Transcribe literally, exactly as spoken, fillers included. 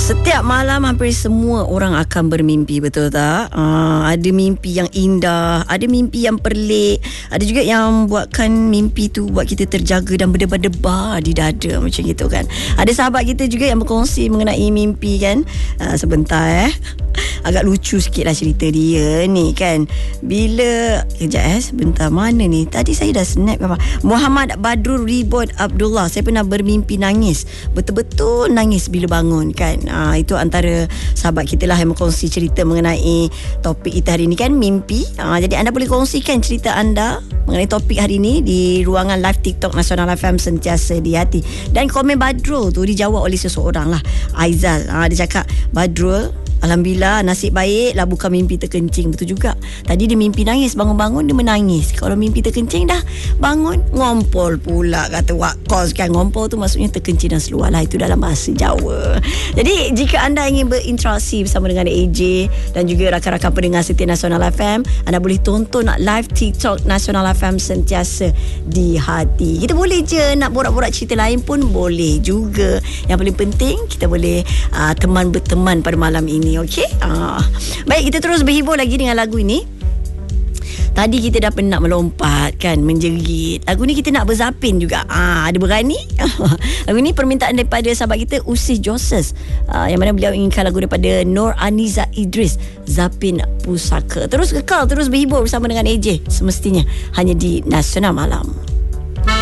Setiap malam hampir semua orang akan bermimpi, betul tak? Uh, ada mimpi yang indah, ada mimpi yang pelik, ada juga yang buatkan mimpi tu buat kita terjaga dan berdebar-debar di dada macam gitu kan. Ada sahabat kita juga yang berkongsi mengenai mimpi kan. Uh, sebentar eh. Agak lucu sikit lah cerita dia ni kan. Bila, kejap eh, sebentar, mana ni? Tadi saya dah snap apa? Muhammad Badrul Ribon Abdullah. Saya pernah bermimpi nangis. Betul-betul nangis bila bangun kan. Ha, itu antara sahabat kita lah yang berkongsi cerita mengenai topik kita hari ni kan, mimpi. Ha, jadi anda boleh kongsikan cerita anda mengenai topik hari ni di ruangan live TikTok Nasional F M Sentiasa di Hati. Dan komen Badrul tu dijawab oleh seseorang lah, Aizal. Ha, dia cakap, Badrul, alhamdulillah, nasib baik lah bukan mimpi terkencing. Betul juga. Tadi dia mimpi nangis, bangun-bangun dia menangis. Kalau mimpi terkencing dah bangun, ngompol pula. Kata Wak Kos kan, ngompol tu maksudnya terkencing dan seluar lah. Itu dalam bahasa Jawa. Jadi jika anda ingin berinteraksi bersama dengan A J dan juga rakan-rakan pendengar setia Nasional F M, anda boleh tonton live TikTok Nasional F M Sentiasa di Hati. Kita boleh je nak borak-borak cerita lain pun boleh juga. Yang paling penting kita boleh uh, teman berteman pada malam ini. Okey. Ah. Baik, kita terus berhibur lagi dengan lagu ini. Tadi kita dah penat melompat kan, menjerit. Lagu ni kita nak berzapin juga. Ah, ada berani? Lagu ni permintaan daripada sahabat kita Usih Joses. Ah, yang mana beliau inginkan lagu daripada Nur Aniza Idris, Zapin Pusaka. Terus kekal, terus berhibur bersama dengan A J semestinya hanya di Nasional Malam.